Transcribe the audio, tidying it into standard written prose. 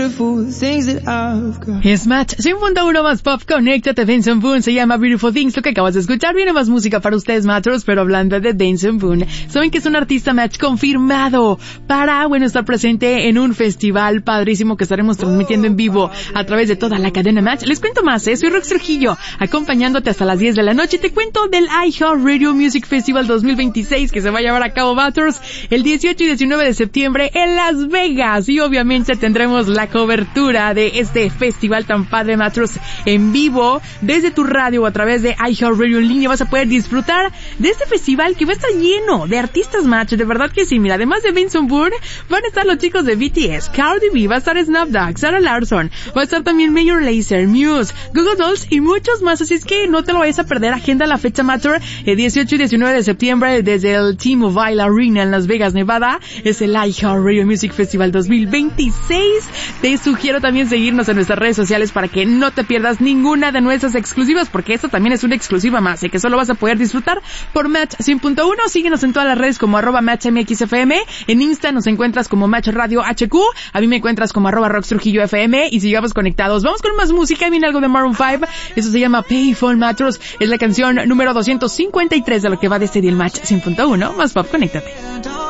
Es Match 100.1 más pop, conéctate, Dance and Boone, se llama Beautiful Things, lo que acabas de escuchar. Viene más música para ustedes, Matros, pero hablando de Dance and Boone, saben que es un artista Match confirmado para, estar presente en un festival padrísimo que estaremos transmitiendo en vivo a través de toda la cadena Match. Les cuento más, soy Rox Trujillo, acompañándote hasta las 10 de la noche. Te cuento del iHeartRadio Music Festival 2026 que se va a llevar a cabo, Matros, el 18 y 19 de septiembre en Las Vegas, y obviamente tendremos la cobertura de este festival tan padre, Matros, en vivo desde tu radio o a través de iHeartRadio en línea. Vas a poder disfrutar de este festival que va a estar lleno de artistas, Match, de verdad que sí. Mira, además de Benson Boone, van a estar los chicos de BTS, Cardi B, va a estar Snoop Dogg, Sarah Larson, va a estar también Major Lazer, Muse, Google Dolls y muchos más, así es que no te lo vayas a perder. Agenda la fecha, Matter, el 18 y 19 de septiembre desde el T-Mobile Arena en Las Vegas, Nevada. Es el iHeartRadio Music Festival 2026. Te sugiero también seguirnos en nuestras redes sociales para que no te pierdas ninguna de nuestras exclusivas, porque esta también es una exclusiva más, que solo vas a poder disfrutar por Match 100.1. Síguenos en todas las redes como @MatchMXFM. En Insta nos encuentras como Match Radio HQ. A mí me encuentras como @RoxTrujilloFM. Y sigamos conectados. Vamos con más música. Viene algo de Maroon 5. Eso se llama Payphone, Matros. Es la canción número 253 de lo que va de este día el Match 100.1. Más pop, conéctate.